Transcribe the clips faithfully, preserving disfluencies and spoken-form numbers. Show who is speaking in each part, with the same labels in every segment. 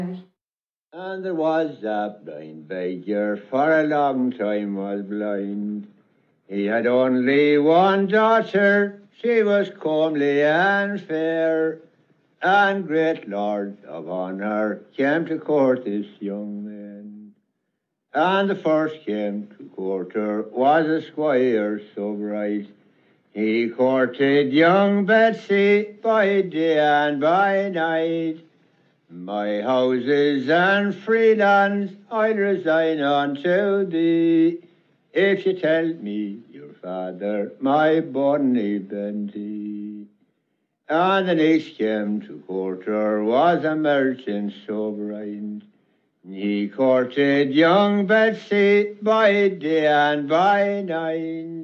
Speaker 1: And there was a blind beggar for a long time was blind. He had only one daughter, she was comely and fair, and great lords of honour came to court this young man. And the first came to court her was a squire so bright. He courted young Betsy by day and by night. My houses and free lands I'll resign unto thee, if you tell me your father, my bonny Benty. And the next came to court her was a merchant so bright. He courted young Betsy by day and by night.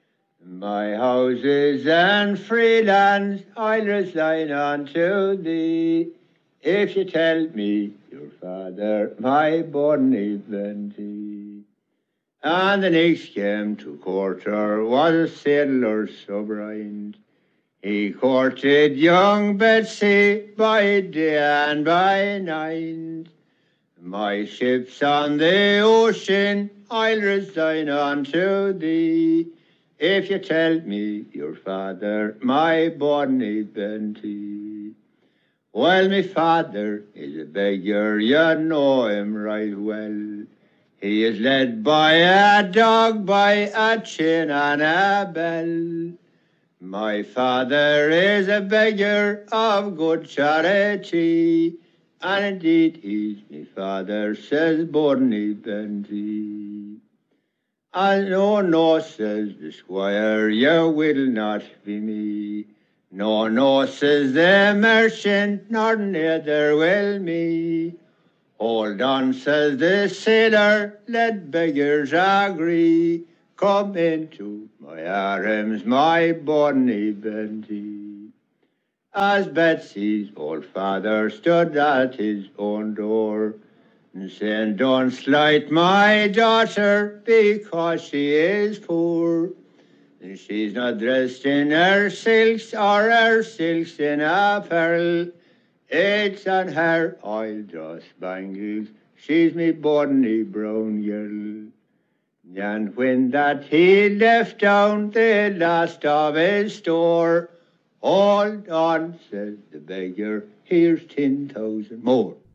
Speaker 1: My houses and free lands I'll resign unto thee, if you tell me your father, my bonny Benty. And the next came to court her was a sailor so bright. He courted young Betsy by day and by night. My ships on the ocean I'll resign unto thee, if you tell me your father, my bonny Benty. Well, my father is a beggar, you know him right well. He is led by a dog, by a chain and a bell. My father is a beggar of good charity, and indeed he's my father, says bonny Benty. And no, no, says the squire, you will not be me. No, no, says the merchant, nor neither will me. Hold on, says the sailor, let beggars agree. Come into my arms, my bonny Benty. As Betsy's old father stood at his own door, and saying, don't slight my daughter because she is poor. She's not dressed in her silks or her silks in apparel. It's on her oil draw spangles. She's me bonny brown girl. And when that he left down the last of his store, hold on, says the beggar, here's ten thousand more.